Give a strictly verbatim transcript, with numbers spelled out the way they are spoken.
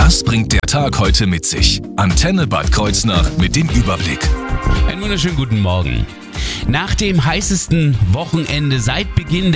Was bringt der Tag heute mit sich? Antenne Bad Kreuznach mit dem Überblick. Einen wunderschönen guten Morgen. Nach dem heißesten Wochenende seit Beginn der